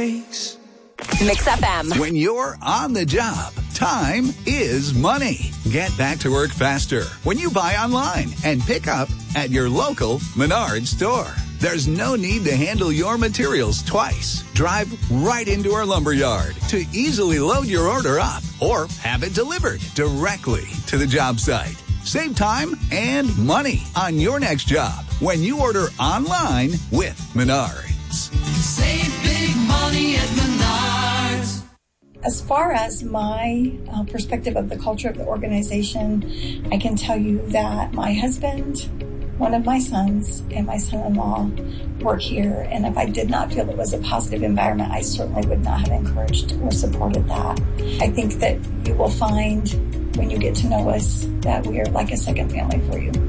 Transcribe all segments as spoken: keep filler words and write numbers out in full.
mistakes. Mix F M. When you're on the job, time is money. Get back to work faster when you buy online and pick up at your local Menards store. There's no need to handle your materials twice. Drive right into our lumber yard to easily load your order up or have it delivered directly to the job site. Save time and money on your next job when you order online with Menards. Save big money at Menards. As far as my uh, perspective of the culture of the organization, I can tell you that my husband, one of my sons, and my son-in-law work here. And if I did not feel it was a positive environment, I certainly would not have encouraged or supported that. I think that you will find when you get to know us that we are like a second family for you.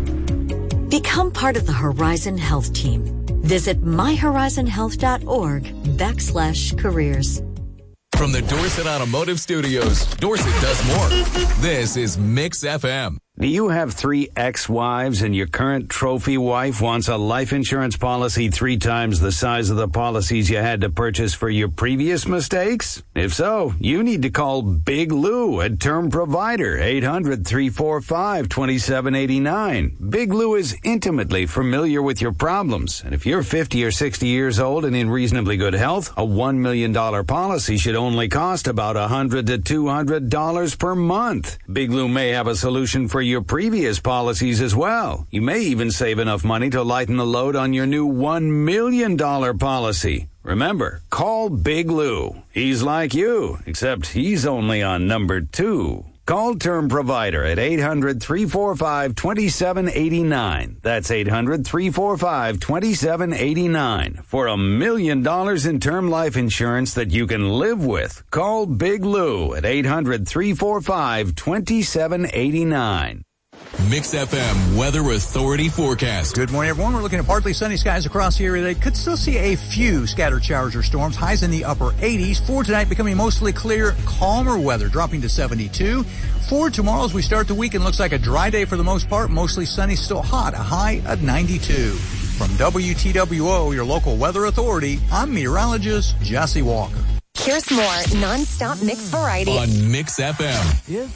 Become part of the Horizon Health team. Visit my horizon health dot org backslash careers. From the Dorset Automotive Studios, Dorset does more. This is Mix F M. Do you have three ex-wives and your current trophy wife wants a life insurance policy three times the size of the policies you had to purchase for your previous mistakes? If so, you need to call Big Lou at Term Provider, eight hundred, three four five, two seven eight nine. Big Lou is intimately familiar with your problems, and if you're fifty or sixty years old and in reasonably good health, a one million dollars policy should only cost about one hundred to two hundred dollars per month. Big Lou may have a solution for your previous policies as well. You may even save enough money to lighten the load on your new one million dollars policy. Remember, call Big Lou. He's like you, except he's only on number two. Call Term Provider at eight hundred, three four five, two seven eight nine. That's eight hundred, three four five, two seven eight nine. For a million dollars in term life insurance that you can live with. Call Big Lou at eight hundred, three four five, two seven eight nine. Mix F M Weather Authority forecast. Good morning, everyone. We're looking at partly sunny skies across the area. They could still see a few scattered showers or storms. Highs in the upper eighties. For tonight, becoming mostly clear, calmer weather, dropping to seventy-two. For tomorrow, as we start the weekend, looks like a dry day for the most part. Mostly sunny, still hot, a high at ninety-two. From W T W O, your local weather authority, I'm meteorologist Jesse Walker. Here's more non-stop mix variety on Mix F M. If